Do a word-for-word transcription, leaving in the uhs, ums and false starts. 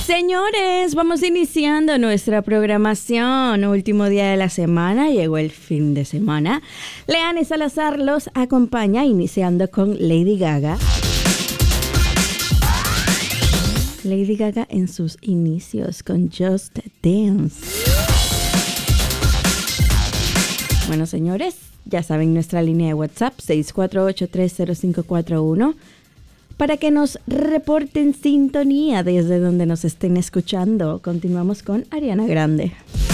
Señores, vamos iniciando nuestra programación. Último día de la semana, llegó el fin de semana. Leanne Salazar los acompaña, iniciando con Lady Gaga. Lady Gaga en sus inicios con Just Dance. Bueno, señores, ya saben nuestra línea de WhatsApp seis cuatro ocho, tres cero cinco cuatro uno para que nos reporten sintonía desde donde nos estén escuchando. Continuamos con Ariana Grande.